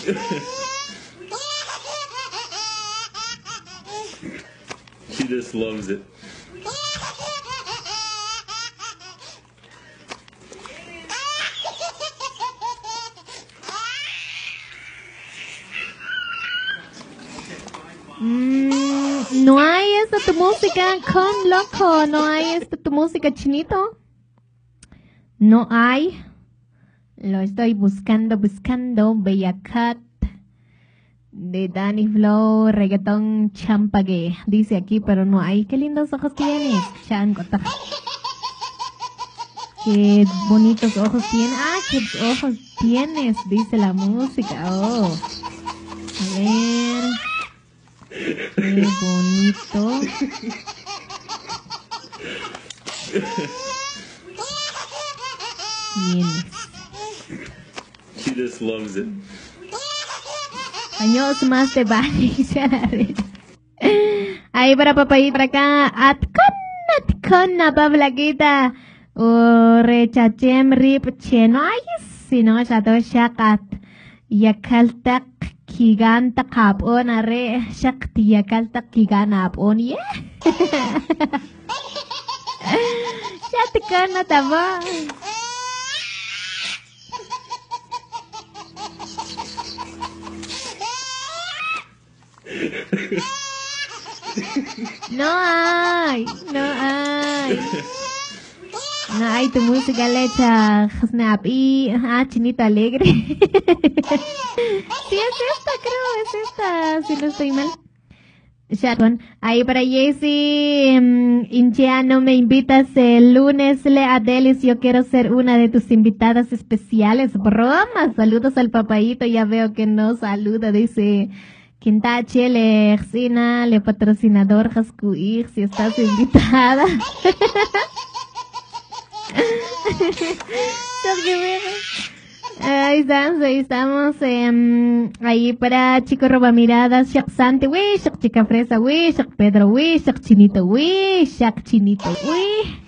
She just loves it. No hay esta tu música con loco, no hay esta tu música chinito. No hay. Lo estoy buscando. Bella Cat de Danny Flow, reggaetón champague. Dice aquí, pero no hay. Qué lindos ojos tienes, Changota. Qué bonitos ojos tienes. Ah, qué ojos tienes, dice la música. Oh. A ver. Qué bonito. Tienes. She just loves it. Años más te vale. Ahí para papayita para acá. Atkon na pablaquita. O rechachem rip cheno. Ay, si no, ya to shakat. Yakaltak giganta kapon are shakti yakaltak gigana apon. Yeah. Shatkon na taba. No hay tu música lecha snap y chinito alegre. Sí, es esta, creo, es esta, si no estoy mal. Sharon, ahí para Jessy, Inchea, no me invitas el lunes, Lea Delis, yo quiero ser una de tus invitadas especiales. Broma, saludos al papayito, ya veo que no saluda, dice Quintache, le Exina, le patrocinador Jascuir, si estás invitada. Ahí estamos, ahí para Chico Roba Miradas, Shak Sante, Shak Chica Fresa, Shak Pedro, Shak Chinito, Shak Chinito,